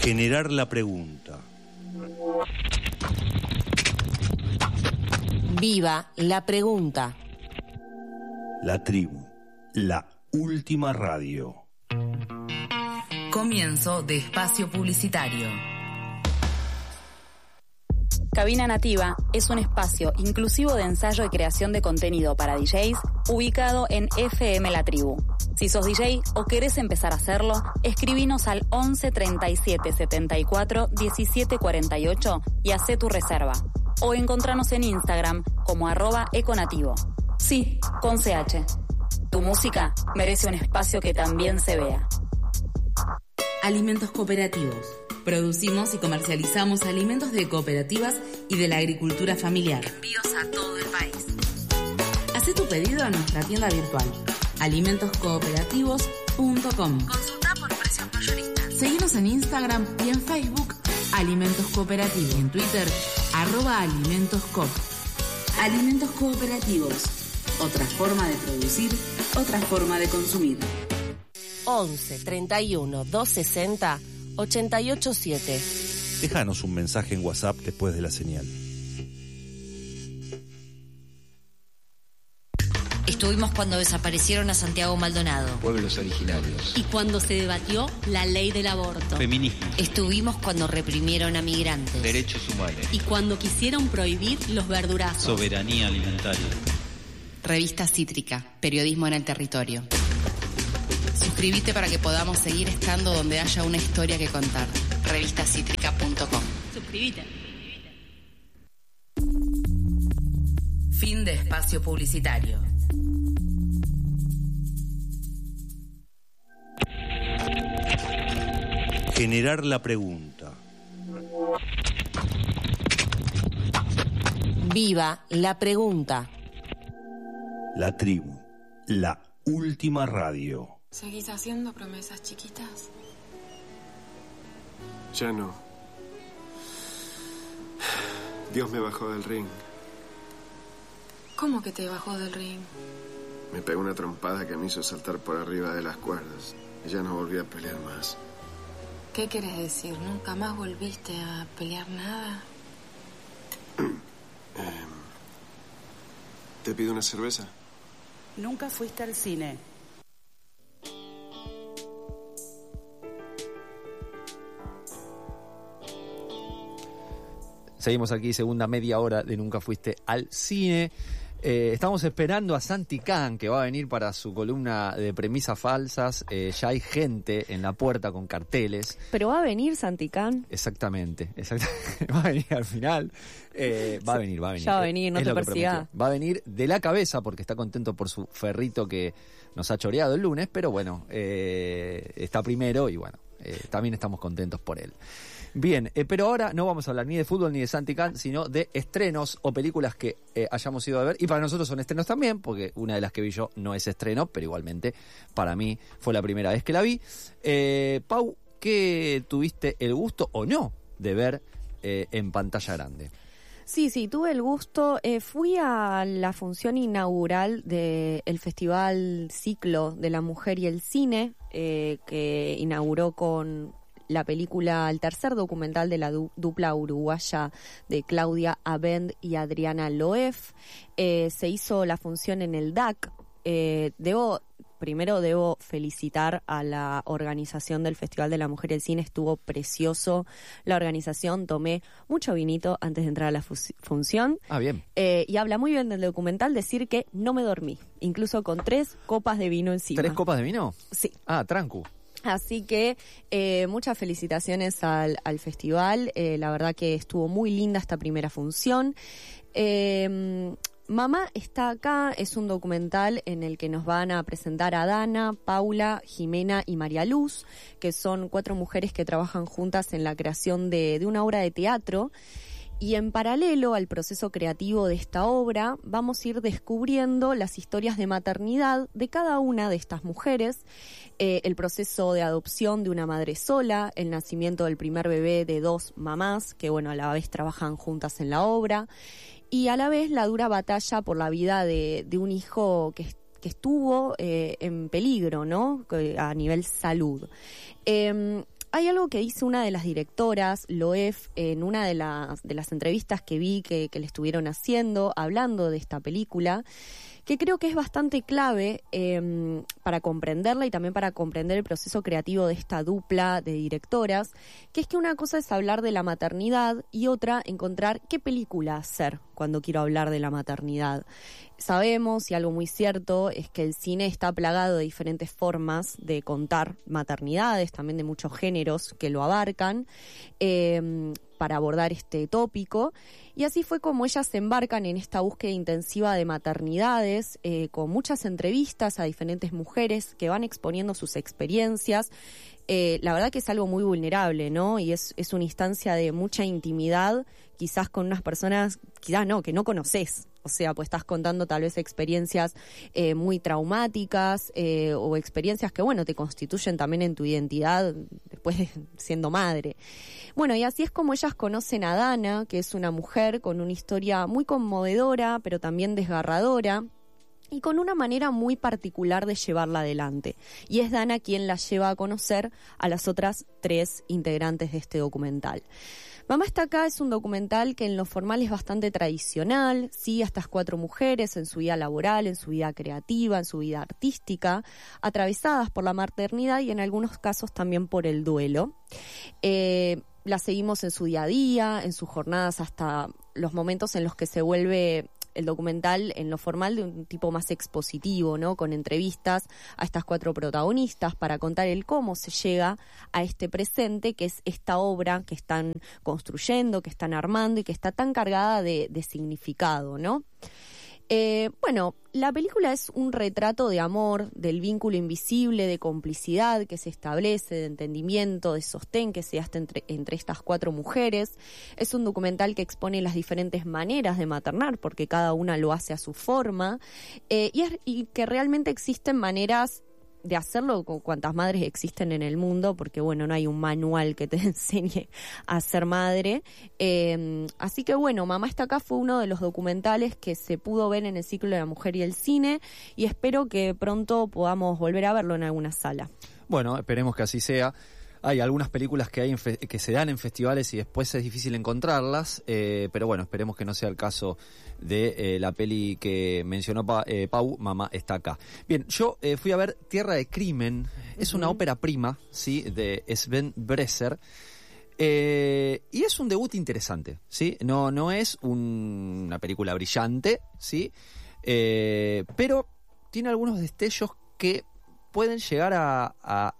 Generar la pregunta. Viva la pregunta. La tribu, la última radio. Comienzo de espacio publicitario. Cabina Nativa es un espacio inclusivo de ensayo y creación de contenido para DJs ubicado en FM La Tribu. Si sos DJ o querés empezar a hacerlo, escribinos al 11 37 74 17 48 y hacé tu reserva. O encontranos en Instagram como @econativo. Sí, con CH. Tu música merece un espacio que también se vea. Alimentos cooperativos. Producimos y comercializamos alimentos de cooperativas y de la agricultura familiar. Envíos a todo el país. Hacé tu pedido a nuestra tienda virtual, alimentoscooperativos.com. Consulta por precios mayoristas. Seguinos en Instagram y en Facebook, Alimentos Cooperativos. Y en Twitter, @alimentoscoop. Alimentos cooperativos. Otra forma de producir, otra forma de consumir. 11 31 260 887. Déjanos un mensaje en WhatsApp después de la señal. Estuvimos cuando desaparecieron a Santiago Maldonado. Pueblos originarios. Y cuando se debatió la ley del aborto. Feminismo. Estuvimos cuando reprimieron a migrantes. Derechos humanos. Y cuando quisieron prohibir los verdurazos. Soberanía alimentaria. Revista Cítrica, periodismo en el territorio. Suscríbete para que podamos seguir estando donde haya una historia que contar. Revistacítrica.com. Suscríbete. Fin de espacio publicitario. Generar la pregunta. Viva la pregunta. La tribu, la última radio. ¿Seguís haciendo promesas chiquitas? Ya no. Dios me bajó del ring. ¿Cómo que te bajó del ring? Me pegó una trompada que me hizo saltar por arriba de las cuerdas. Y ya no volví a pelear más. ¿Qué querés decir? ¿Nunca más volviste a pelear nada? ¿Te pido una cerveza? Nunca fuiste al cine. Seguimos aquí, segunda media hora de Nunca Fuiste al Cine. Estamos esperando a Santi Can, que va a venir para su columna de premisas falsas. Ya hay gente en la puerta con carteles. ¿Pero va a venir Santi Can? Exactamente. Va a venir al final. Va a venir. Ya va a venir, no te persigas. Va a venir de la cabeza porque está contento por su ferrito que nos ha choreado el lunes, pero bueno, está primero y bueno, también estamos contentos por él. Bien, pero ahora no vamos a hablar ni de fútbol ni de Santi Can, sino de estrenos o películas que hayamos ido a ver. Y para nosotros son estrenos también, porque una de las que vi yo no es estreno, pero igualmente para mí fue la primera vez que la vi. Pau, ¿qué tuviste el gusto o no de ver en pantalla grande? Sí, tuve el gusto. Fui a la función inaugural del Festival Ciclo de la Mujer y el Cine, que inauguró con la película, el tercer documental de la dupla uruguaya de Claudia Abend y Adriana Loef. Se hizo la función en el DAC. Primero debo felicitar a la organización del Festival de la Mujer y el Cine, estuvo precioso la organización, tomé mucho vinito antes de entrar a la función. Ah, bien. Y habla muy bien del documental decir que no me dormí, incluso con 3 copas de vino encima. ¿3 copas de vino? Sí. Ah, trancu. Así que muchas felicitaciones al festival, la verdad que estuvo muy linda esta primera función. Mamá está acá, es un documental en el que nos van a presentar a Dana, Paula, Jimena y María Luz, que son 4 mujeres que trabajan juntas en la creación de una obra de teatro. Y en paralelo al proceso creativo de esta obra, vamos a ir descubriendo las historias de maternidad de cada una de estas mujeres, el proceso de adopción de una madre sola, el nacimiento del primer bebé de 2 mamás, que bueno, a la vez trabajan juntas en la obra, y a la vez la dura batalla por la vida de un hijo que estuvo en peligro, ¿no? A nivel salud. hay algo que dice una de las directoras, Loef, en una de las entrevistas que vi que le estuvieron haciendo, hablando de esta película, que creo que es bastante clave para comprenderla y también para comprender el proceso creativo de esta dupla de directoras, que es que una cosa es hablar de la maternidad y otra encontrar qué película hacer cuando quiero hablar de la maternidad. Sabemos, y algo muy cierto, es que el cine está plagado de diferentes formas de contar maternidades, también de muchos géneros que lo abarcan, para abordar este tópico. Y así fue como ellas se embarcan en esta búsqueda intensiva de maternidades, con muchas entrevistas a diferentes mujeres que van exponiendo sus experiencias. La verdad que es algo muy vulnerable, ¿no? Y es una instancia de mucha intimidad, quizás con unas personas, quizás no, que no conoces. O sea, pues estás contando tal vez experiencias muy traumáticas o experiencias que, bueno, te constituyen también en tu identidad después de siendo madre. Bueno, y así es como ellas conocen a Dana, que es una mujer con una historia muy conmovedora, pero también desgarradora, y con una manera muy particular de llevarla adelante. Y es Dana quien la lleva a conocer a las otras 3 integrantes de este documental. Mamá está acá es un documental que en lo formal es bastante tradicional, sigue a estas 4 mujeres en su vida laboral, en su vida creativa, en su vida artística, atravesadas por la maternidad y en algunos casos también por el duelo. La seguimos en su día a día, en sus jornadas, hasta los momentos en los que se vuelve el documental en lo formal de un tipo más expositivo, ¿no? Con entrevistas a estas 4 protagonistas para contar el cómo se llega a este presente, que es esta obra que están construyendo, que están armando y que está tan cargada de significado, ¿no? Bueno, la película es un retrato de amor, del vínculo invisible, de complicidad que se establece, de entendimiento, de sostén que se hace entre estas 4 mujeres. Es un documental que expone las diferentes maneras de maternar, porque cada una lo hace a su forma, y que realmente existen maneras de hacerlo con cuantas madres existen en el mundo, porque bueno, no hay un manual que te enseñe a ser madre. Así que bueno, Mamá está acá fue uno de los documentales que se pudo ver en el ciclo de la mujer y el cine, y espero que pronto podamos volver a verlo en alguna sala. Bueno, esperemos que así sea. Hay algunas películas que que se dan en festivales y después es difícil encontrarlas, pero bueno, esperemos que no sea el caso de la peli que mencionó Pau, Mamá está acá. Bien, yo fui a ver Tierra de Crimen, es una ópera prima, ¿sí? De Sven Bresser, y es un debut interesante, ¿sí? No es una película brillante, ¿sí? Pero tiene algunos destellos que pueden llegar a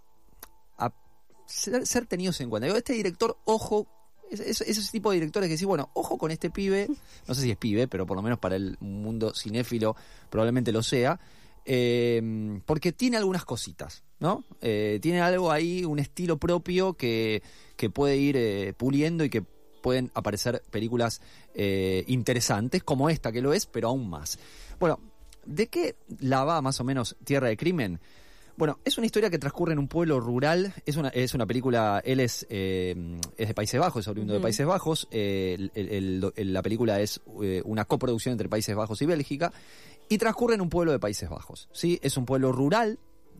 ser tenidos en cuenta. Este director, ojo, ese tipo de directores que decís, bueno, ojo con este pibe, no sé si es pibe, pero por lo menos para el mundo cinéfilo probablemente lo sea, porque tiene algunas cositas, ¿no? Tiene algo ahí, un estilo propio que puede ir puliendo y que pueden aparecer películas interesantes, como esta que lo es, pero aún más. Bueno, ¿de qué la va más o menos Tierra de Crimen? Bueno, es una historia que transcurre en un pueblo rural, es una película, él es de Países Bajos, es oriundo de Países Bajos, la película es una coproducción entre Países Bajos y Bélgica, y transcurre en un pueblo de Países Bajos, ¿sí? Es un pueblo rural,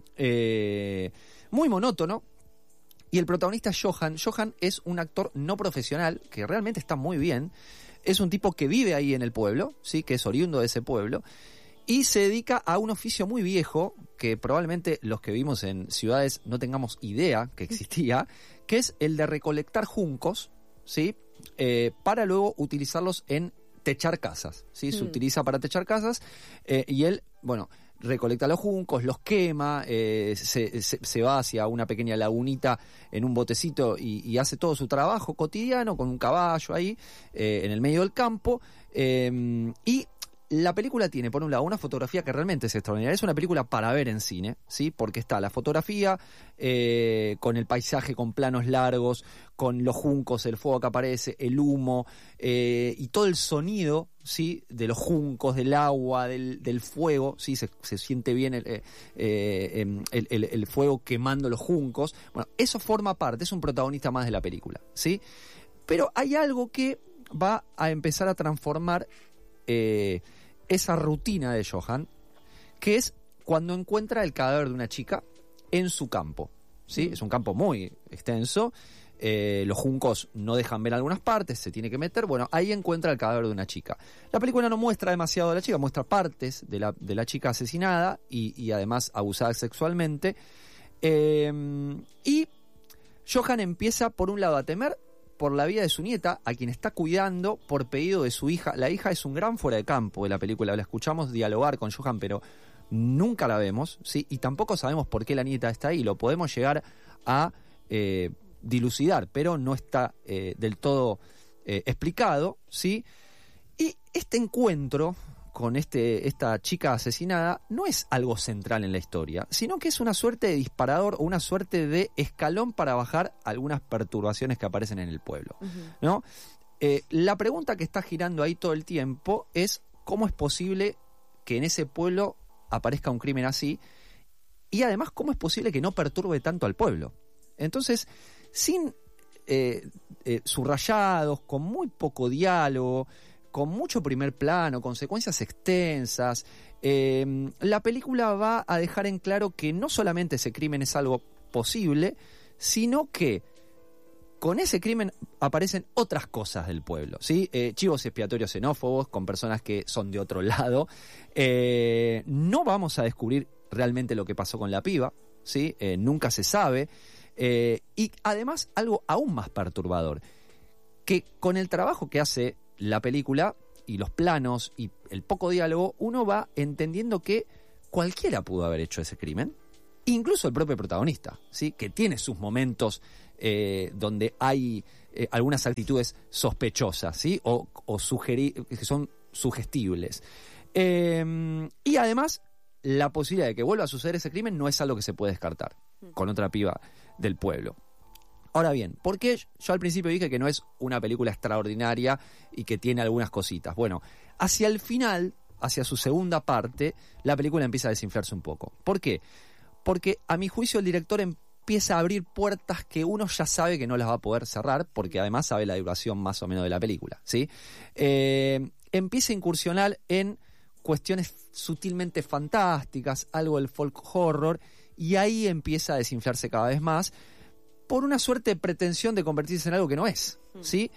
muy monótono, y el protagonista es Johan. Johan es un actor no profesional, que realmente está muy bien, es un tipo que vive ahí en el pueblo, ¿sí? Que es oriundo de ese pueblo, y se dedica a un oficio muy viejo que probablemente los que vivimos en ciudades no tengamos idea que existía, que es el de recolectar juncos, ¿sí? Para luego utilizarlos en techar casas, ¿sí? Se utiliza para techar casas, y él, bueno, recolecta los juncos, los quema, se va hacia una pequeña lagunita en un botecito y hace todo su trabajo cotidiano con un caballo ahí en el medio del campo, y la película tiene, por un lado, una fotografía que realmente es extraordinaria. Es una película para ver en cine, ¿sí? Porque está la fotografía con el paisaje, con planos largos, con los juncos, el fuego que aparece, el humo, y todo el sonido, ¿sí? De los juncos, del agua, del fuego, ¿sí? Se siente bien el fuego quemando los juncos. Bueno, eso forma parte, es un protagonista más de la película, ¿sí? Pero hay algo que va a empezar a transformar esa rutina de Johan, que es cuando encuentra el cadáver de una chica en su campo, ¿sí? Es un campo muy extenso. Los juncos no dejan ver algunas partes, se tiene que meter. Bueno, ahí encuentra el cadáver de una chica. La película no muestra demasiado de la chica, muestra partes de la chica asesinada y además abusada sexualmente. Y Johan empieza, por un lado, a temer por la vida de su nieta, a quien está cuidando por pedido de su hija. La hija es un gran fuera de campo de la película. La escuchamos dialogar con Johan, pero nunca la vemos, ¿sí? Y tampoco sabemos por qué la nieta está ahí. Lo podemos llegar a dilucidar, pero no está del todo explicado, ¿sí? Y este encuentro con esta chica asesinada no es algo central en la historia, sino que es una suerte de disparador o una suerte de escalón para bajar algunas perturbaciones que aparecen en el pueblo, ¿no? La pregunta que está girando ahí todo el tiempo es cómo es posible que en ese pueblo aparezca un crimen así, y además cómo es posible que no perturbe tanto al pueblo. Entonces, sin subrayados, con muy poco diálogo, con mucho primer plano, con secuencias extensas, la película va a dejar en claro que no solamente ese crimen es algo posible, sino que con ese crimen aparecen otras cosas del pueblo, ¿sí? Chivos expiatorios xenófobos, con personas que son de otro lado. No vamos a descubrir realmente lo que pasó con la piba, ¿sí? Nunca se sabe. Y además algo aún más perturbador, que con el trabajo que hace la película y los planos y el poco diálogo, uno va entendiendo que cualquiera pudo haber hecho ese crimen, incluso el propio protagonista, ¿sí? Que tiene sus momentos donde hay algunas actitudes sospechosas, ¿sí? o que son sugestibles. Y además, la posibilidad de que vuelva a suceder ese crimen no es algo que se puede descartar con otra piba del pueblo. Ahora bien, ¿por qué yo al principio dije que no es una película extraordinaria y que tiene algunas cositas? Bueno, hacia el final, hacia su segunda parte, la película empieza a desinflarse un poco. ¿Por qué? Porque a mi juicio el director empieza a abrir puertas que uno ya sabe que no las va a poder cerrar, porque además sabe la duración más o menos de la película, ¿sí? Empieza a incursionar en cuestiones sutilmente fantásticas, algo del folk horror, y ahí empieza a desinflarse cada vez más por una suerte de pretensión de convertirse en algo que no es, ¿sí?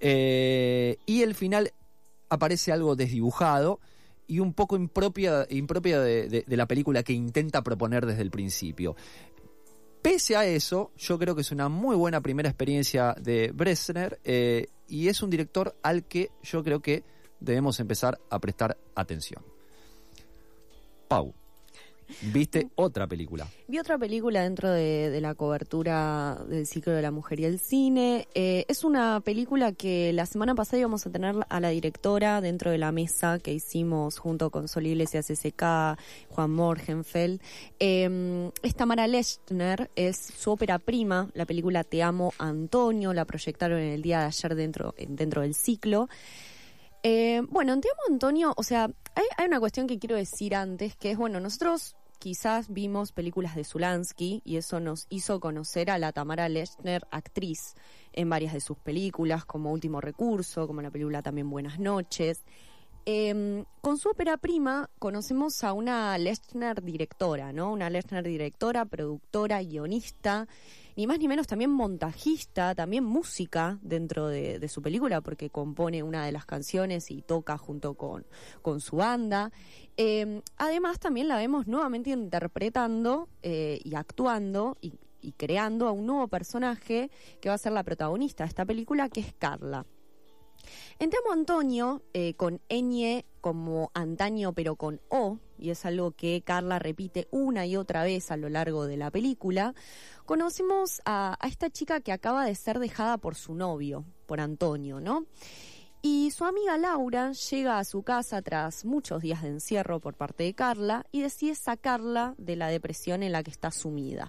Y el final aparece algo desdibujado y un poco impropia de la película que intenta proponer desde el principio. Pese a eso, yo creo que es una muy buena primera experiencia de Bressner, y es un director al que yo creo que debemos empezar a prestar atención. Pau, ¿viste otra película? Vi otra película dentro de la cobertura del ciclo de la mujer y el cine. Es una película que la semana pasada íbamos a tener a la directora dentro de la mesa que hicimos junto con Sol Iglesias SK, Juan Morgenfeld. Es Tamara Lechner, es su ópera prima, la película Te amo, Antonio, la proyectaron el día de ayer dentro del ciclo. Bueno, en Te amo, Antonio, o sea, hay una cuestión que quiero decir antes, que es, bueno, nosotros quizás vimos películas de Zulansky y eso nos hizo conocer a la Tamara Lechner, actriz, en varias de sus películas, como Último Recurso, como la película también Buenas Noches. Con su ópera prima conocemos a una Lechner directora, ¿no? Una Lechner directora, productora, guionista, ni más ni menos también montajista, también música dentro de su película, porque compone una de las canciones y toca junto con su banda. Además también la vemos nuevamente interpretando y actuando y creando a un nuevo personaje que va a ser la protagonista de esta película, que es Carla. En Te amo, Antonio, con ñ como antaño pero con o, y es algo que Carla repite una y otra vez a lo largo de la película, conocemos a esta chica que acaba de ser dejada por su novio, por Antonio, ¿no? Y su amiga Laura llega a su casa tras muchos días de encierro por parte de Carla y decide sacarla de la depresión en la que está sumida.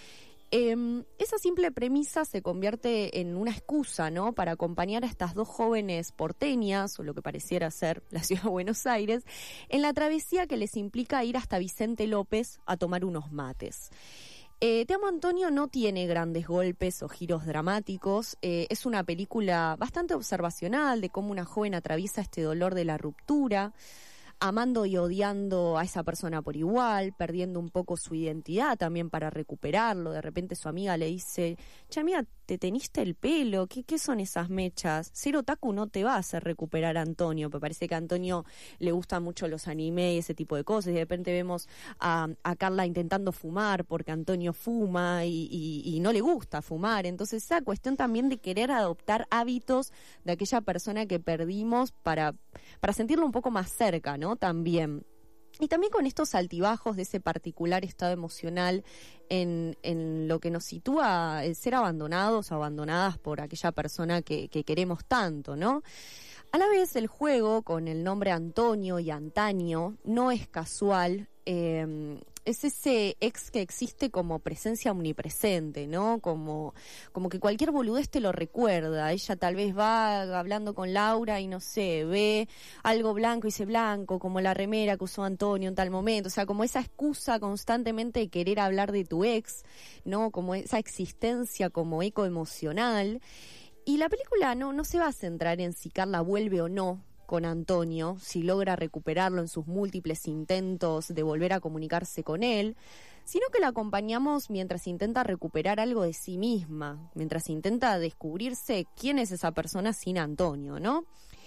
Esa simple premisa se convierte en una excusa, ¿no?, para acompañar a estas dos jóvenes porteñas, o lo que pareciera ser la ciudad de Buenos Aires, en la travesía que les implica ir hasta Vicente López a tomar unos mates. Te amo, Antonio no tiene grandes golpes o giros dramáticos, es una película bastante observacional de cómo una joven atraviesa este dolor de la ruptura. amando y odiando a esa persona por igual, perdiendo un poco su identidad también para recuperarlo. De repente su amiga le dice, che, amiga, ¿te teniste el pelo? ¿Qué son esas mechas? Ser otaku no te va a hacer recuperar a Antonio. Me parece que a Antonio le gustan mucho los anime y ese tipo de cosas. Y de repente vemos a Carla intentando fumar porque Antonio fuma y no le gusta fumar. Entonces esa cuestión también de querer adoptar hábitos de aquella persona que perdimos para sentirlo un poco más cerca, ¿no? También. Y también con estos altibajos de ese particular estado emocional en lo que nos sitúa el ser abandonados o abandonadas por aquella persona que queremos tanto, ¿no? A la vez el juego con el nombre Antonio y Antaño no es casual, es ese ex que existe como presencia omnipresente, ¿no? Como que cualquier boludez te lo recuerda. Ella tal vez va hablando con Laura y no sé, ve algo blanco y dice blanco, como la remera que usó Antonio en tal momento. O sea, como esa excusa constantemente de querer hablar de tu ex, ¿no? Como esa existencia como eco emocional. Y la película no se va a centrar en si Carla vuelve o no con Antonio, si logra recuperarlo en sus múltiples intentos de volver a comunicarse con él, sino que la acompañamos mientras intenta recuperar algo de sí misma, mientras intenta descubrirse quién es esa persona sin Antonio, ¿no?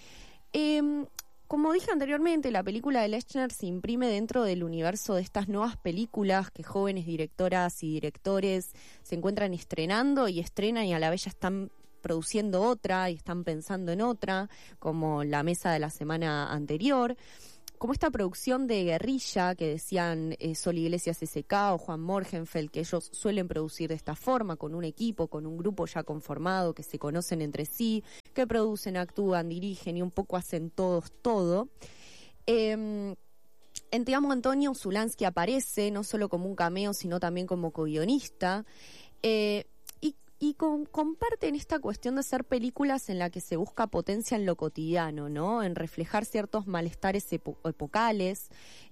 Como dije anteriormente, la película de Lechner se imprime dentro del universo de estas nuevas películas que jóvenes directoras y directores se encuentran estrenando y estrenan y a la vez ya están produciendo otra y están pensando en otra, como La Mesa de la semana anterior, como esta producción de guerrilla que decían Sol Iglesias SK o Juan Morgenfeld, que ellos suelen producir de esta forma, con un equipo, con un grupo ya conformado, que se conocen entre sí, que producen, actúan, dirigen y un poco hacen todos todo. En Te amo, Antonio, Zulansky aparece no solo como un cameo, sino también como co-guionista. Y comparten esta cuestión de hacer películas en la que se busca potencia en lo cotidiano, ¿no? En reflejar ciertos malestares epocales.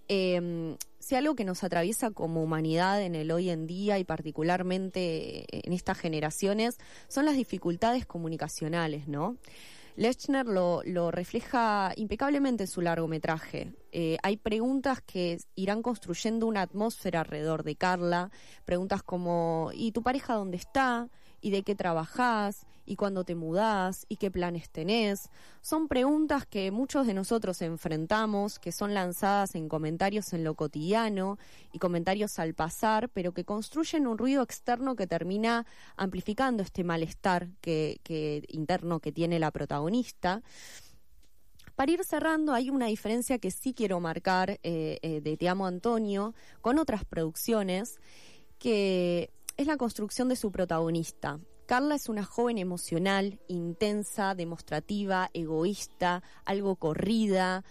Si algo que nos atraviesa como humanidad en el hoy en día y particularmente en estas generaciones son las dificultades comunicacionales, ¿no? Lechner lo refleja impecablemente en su largometraje. Hay preguntas que irán construyendo una atmósfera alrededor de Carla, preguntas como ¿y tu pareja dónde está? ¿Y de qué trabajás? ¿Y cuándo te mudás? ¿Y qué planes tenés? Son preguntas que muchos de nosotros enfrentamos, que son lanzadas en comentarios en lo cotidiano y comentarios al pasar, pero que construyen un ruido externo que termina amplificando este malestar interno que tiene la protagonista. Para ir cerrando, hay una diferencia que sí quiero marcar de Te amo, Antonio con otras producciones, que es la construcción de su protagonista. Carla es una joven emocional, intensa, demostrativa, egoísta, algo corrida,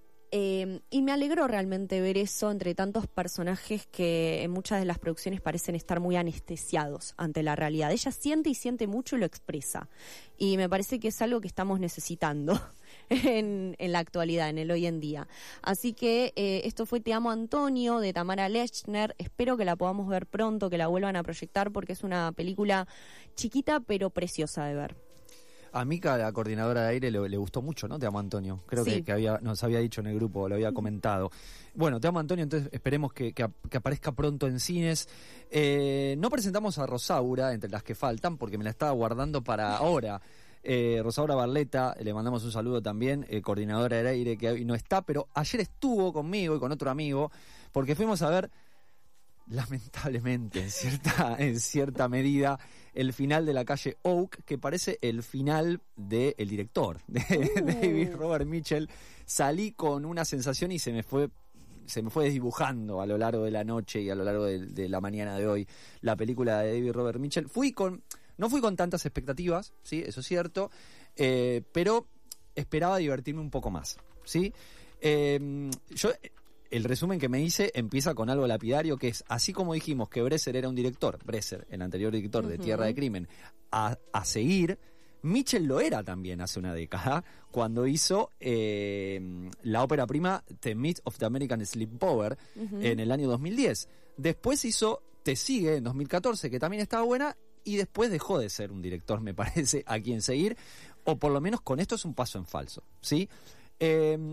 y me alegró realmente ver eso entre tantos personajes que en muchas de las producciones parecen estar muy anestesiados ante la realidad. Ella siente y siente mucho y lo expresa, y me parece que es algo que estamos necesitando en la actualidad, en el hoy en día. Así que esto fue Te amo, Antonio, de Tamara Lechner. Espero que la podamos ver pronto, que la vuelvan a proyectar, porque es una película chiquita pero preciosa de ver. A Mica, la coordinadora de aire, le gustó mucho, ¿no? Te amo, Antonio. Creo sí. que nos había dicho en el grupo, lo había comentado. Bueno, Te amo, Antonio, entonces esperemos que aparezca pronto en cines. No presentamos a Rosaura, entre las que faltan, porque me la estaba guardando para ahora. Rosaura Barleta, le mandamos un saludo también, coordinadora del aire, que hoy no está, pero ayer estuvo conmigo y con otro amigo, porque fuimos a ver, lamentablemente, en cierta medida, el final de La calle Oak, que parece el final del director, de David Robert Mitchell. Salí con una sensación y se me fue desdibujando a lo largo de la noche y a lo largo de la mañana de hoy la película de David Robert Mitchell. No fui con tantas expectativas, sí, eso es cierto, pero esperaba divertirme un poco más, ¿sí? El resumen que me hice empieza con algo lapidario, que es, así como dijimos que Bresser era un director, el anterior director de Tierra de Crimen, a seguir, Mitchell lo era también hace una década, cuando hizo la ópera prima The Myth of the American Sleepover en el año 2010. Después hizo Te sigue en 2014, que también estaba buena, y después dejó de ser un director, me parece, a quien seguir, o por lo menos con esto es un paso en falso, ¿sí?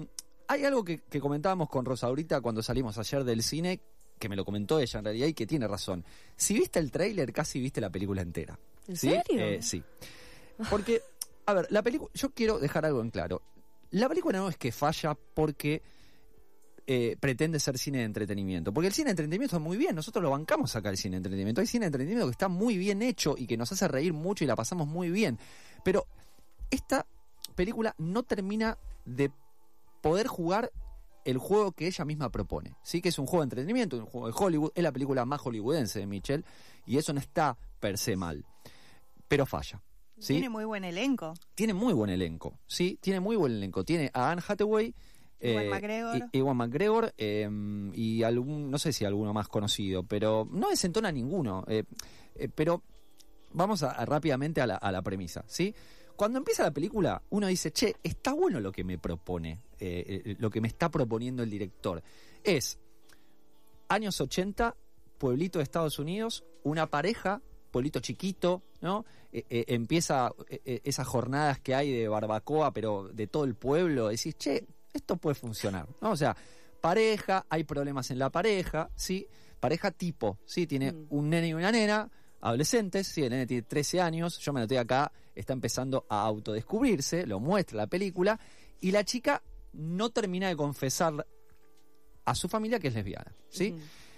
hay algo que comentábamos con Rosa ahorita cuando salimos ayer del cine, que me lo comentó ella en realidad y que tiene razón. Si viste el tráiler, casi viste la película entera. ¿En ¿Sí? serio? Sí. Porque, a ver, la película, yo quiero dejar algo en claro. La película no es que falla porque pretende ser cine de entretenimiento. Porque el cine de entretenimiento está muy bien. Nosotros lo bancamos acá, el cine de entretenimiento. Hay cine de entretenimiento que está muy bien hecho y que nos hace reír mucho y la pasamos muy bien. Pero esta película no termina de poder jugar el juego que ella misma propone, ¿sí? Que es un juego de entretenimiento, un juego de Hollywood, es la película más hollywoodense de Mitchell, y eso no está per se mal, pero falla, ¿sí? Tiene muy buen elenco. Tiene muy buen elenco, ¿sí? Tiene muy buen elenco. Tiene a Anne Hathaway, Ewan McGregor y algún, no sé si alguno más conocido, pero no desentona ninguno. Pero vamos rápidamente a la premisa, ¿sí? Cuando empieza la película, uno dice, che, está bueno lo que me propone, lo que me está proponiendo el director. Es años 80, pueblito de Estados Unidos, una pareja, pueblito chiquito, ¿no? Empieza esas jornadas que hay de barbacoa, pero de todo el pueblo. Decís, che, esto puede funcionar, ¿no? O sea, pareja, hay problemas en la pareja, ¿sí? Pareja tipo, ¿sí? Tiene un nene y una nena, adolescentes, sí, el nene tiene 13 años, yo me noté acá, está empezando a autodescubrirse, lo muestra la película, y la chica no termina de confesar a su familia que es lesbiana, ¿sí?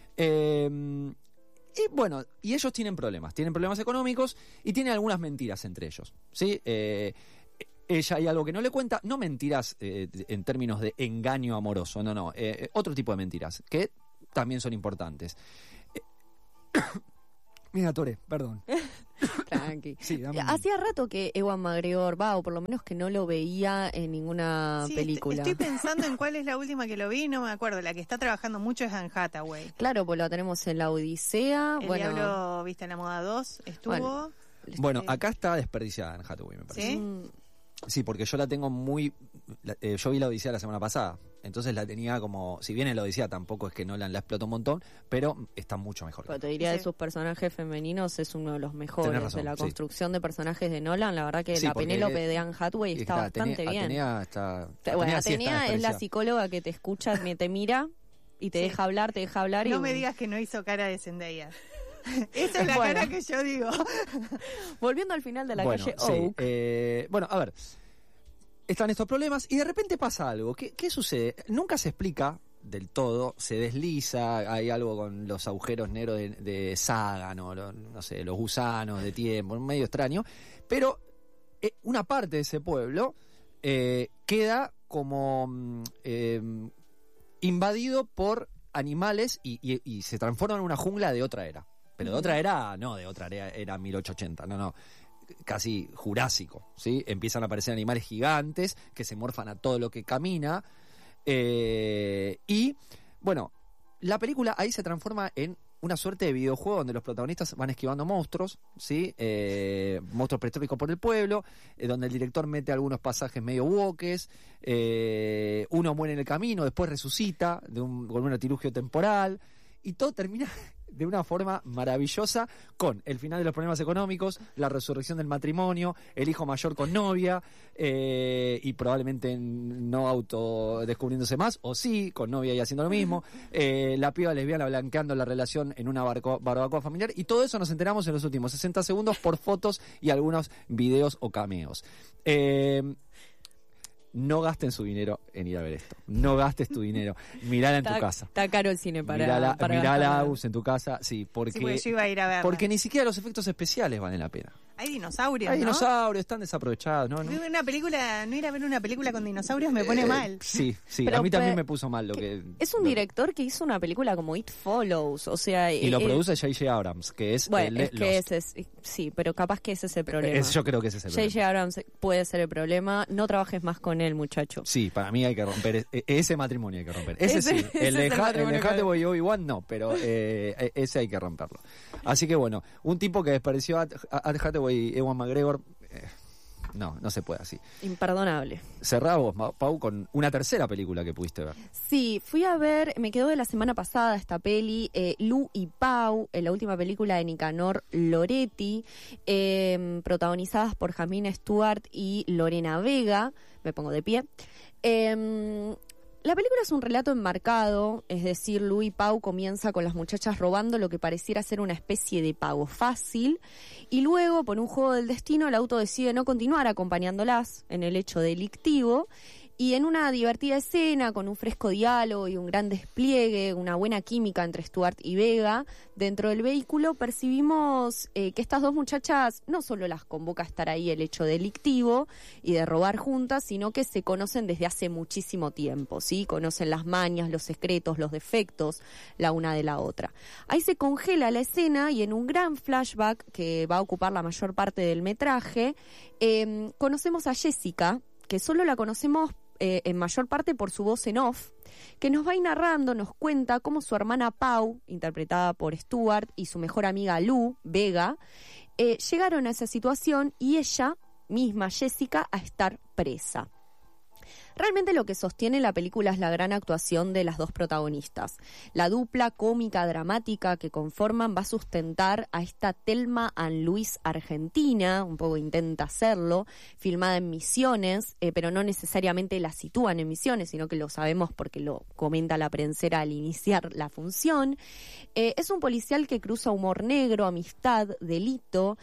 Y bueno, y ellos tienen problemas económicos y tienen algunas mentiras entre ellos, ¿sí? Ella hay algo que no le cuenta, no mentiras en términos de engaño amoroso, no, otro tipo de mentiras, que también son importantes. Mira, Tore, perdón. Tranqui. Sí, hacía rato que Ewan McGregor o por lo menos que no lo veía en ninguna película. Estoy pensando en cuál es la última que lo vi, no me acuerdo. La que está trabajando mucho es Anne Hathaway. Claro, pues la tenemos en La Odisea. El Diablo Viste en la Moda 2 estuvo. Bueno, acá está desperdiciada Anne Hathaway, me parece. ¿Sí? Sí, porque yo la tengo muy... yo vi La Odisea la semana pasada, entonces la tenía como... Si bien en La Odisea tampoco es que Nolan la explotó un montón, pero está mucho mejor. Pero te diría, de sus personajes femeninos es uno de los mejores. Razón, de la construcción de personajes de Nolan. La verdad que la Penélope de Anne Hathaway está bastante bien. Atenea es la psicóloga que te escucha, te mira y te deja hablar, No me digas que no hizo cara de Zendaya. Esa es la cara que yo digo. Volviendo al final de la calle Oak. Bueno, a ver, están estos problemas y de repente pasa algo. ¿Qué sucede? Nunca se explica del todo, se desliza, hay algo con los agujeros negros de Sagan, no sé, los gusanos de tiempo, medio extraño, pero una parte de ese pueblo queda como invadido por animales y se transforma en una jungla de otra era. Pero de otra era, era 1880, no, casi jurásico, ¿sí? Empiezan a aparecer animales gigantes que se morfan a todo lo que camina. Y, bueno, la película ahí se transforma en una suerte de videojuego donde los protagonistas van esquivando monstruos, ¿sí? Monstruos prehistóricos por el pueblo, donde el director mete algunos pasajes medio woques, uno muere en el camino, después resucita con un artilugio temporal, y todo termina de una forma maravillosa con el final de los problemas económicos, la resurrección del matrimonio, el hijo mayor con novia, y probablemente no autodescubriéndose más, o sí, con novia y haciendo lo mismo, la piba lesbiana blanqueando la relación en una barbacoa familiar, y todo eso nos enteramos en los últimos 60 segundos por fotos y algunos videos o cameos. No gasten su dinero en ir a ver esto. No gastes tu dinero. Mirala en tu casa. Está caro el cine para mirala en tu casa, sí, porque yo iba a ir a verla. Porque ni siquiera los efectos especiales valen la pena. Hay dinosaurios, Hay dinosaurios, están desaprovechados. No ir a ver una película con dinosaurios me pone mal. Sí, pero a mí también me puso mal lo que... Es un director que hizo una película como It Follows, o sea... Y lo produce J.J. Abrams, que es... Bueno, sí, pero capaz que ese es el problema. Yo creo que ese es el problema. J.J. Abrams puede ser el problema. No trabajes más con él, muchacho. Sí, para mí hay que romper ese matrimonio, hay que romper. Ese sí, el de Hathaway y Obi-Wan no, pero ese hay que romperlo. Así que bueno, un tipo que despareció a Hathaway y Ewan McGregor, no se puede así. Imperdonable. Cerramos, Pau, con una tercera película que pudiste ver. Sí, fui a ver, me quedó de la semana pasada esta peli, Lu y Pau, la última película de Nicanor Loretti, protagonizadas por Jamina Stewart y Lorena Vega. Me pongo de pie. La película es un relato enmarcado, es decir, Lu y Pau comienza con las muchachas robando lo que pareciera ser una especie de pago fácil y luego, por un juego del destino, el auto decide no continuar acompañándolas en el hecho delictivo y en una divertida escena con un fresco diálogo y un gran despliegue, una buena química entre Stuart y Vega, dentro del vehículo percibimos que estas dos muchachas no solo las convoca a estar ahí el hecho delictivo y de robar juntas, sino que se conocen desde hace muchísimo tiempo, ¿sí? Conocen las mañas, los secretos, los defectos, la una de la otra. Ahí se congela la escena y en un gran flashback que va a ocupar la mayor parte del metraje, conocemos a Jessica, que solo la conocemos en mayor parte por su voz en off, que nos va a ir narrando, nos cuenta cómo su hermana Pau, interpretada por Stuart, y su mejor amiga Lu, Vega, llegaron a esa situación y ella misma, Jessica, a estar presa. Realmente lo que sostiene la película es la gran actuación de las dos protagonistas. La dupla cómica dramática que conforman va a sustentar a esta Thelma and Louise argentina, un poco intenta hacerlo, filmada en Misiones, pero no necesariamente la sitúan en Misiones, sino que lo sabemos porque lo comenta la prensera al iniciar la función. Es un policial que cruza humor negro, amistad, delito.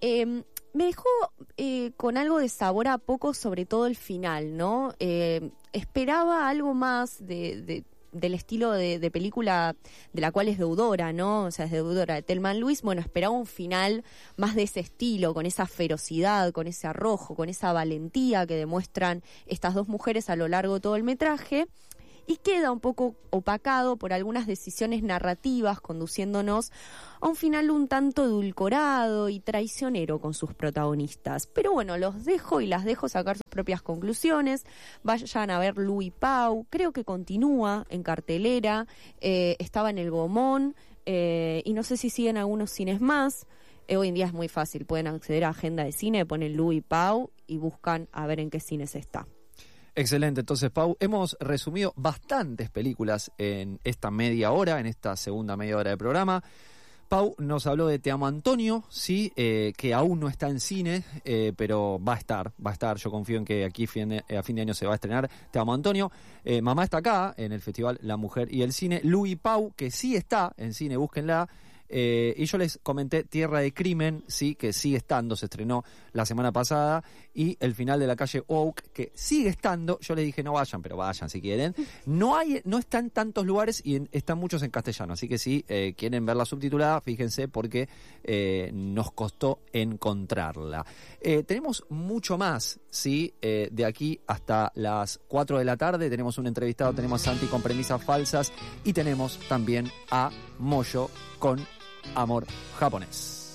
Me dejó con algo de sabor a poco, sobre todo el final, ¿no? Esperaba algo más del estilo de película de la cual es deudora, ¿no? O sea, es deudora de Thelma and Louise. Bueno, esperaba un final más de ese estilo, con esa ferocidad, con ese arrojo, con esa valentía que demuestran estas dos mujeres a lo largo de todo el metraje. Y queda un poco opacado por algunas decisiones narrativas, conduciéndonos a un final un tanto edulcorado y traicionero con sus protagonistas. Pero bueno, los dejo y las dejo sacar sus propias conclusiones. Vayan a ver Lu y Pau. Creo que continúa en cartelera. Estaba en el Gomón y no sé si siguen algunos cines más. Hoy en día es muy fácil. Pueden acceder a Agenda de Cine, ponen Lu y Pau y buscan a ver en qué cines está. Excelente, entonces Pau, hemos resumido bastantes películas en esta media hora, en esta segunda media hora de programa. Pau nos habló de Te amo Antonio, sí, que aún no está en cine, pero va a estar, yo confío en que aquí a fin de año se va a estrenar Te amo Antonio. Mamá está acá, en el festival La Mujer y el Cine. Lu y Pau, que sí está en cine, búsquenla. Y yo les comenté Tierra de Crimen, sí, que sigue estando, se estrenó la semana pasada, y El final de la calle Oak, que sigue estando. Yo les dije no vayan, pero vayan si quieren. No está en tantos lugares y están muchos en castellano, así que si quieren verla subtitulada, fíjense porque nos costó encontrarla. Tenemos mucho más, sí, de aquí hasta las 4 de la tarde. Tenemos un entrevistado, tenemos a Santi con premisas falsas y tenemos también a Moyo con Amor Japonés.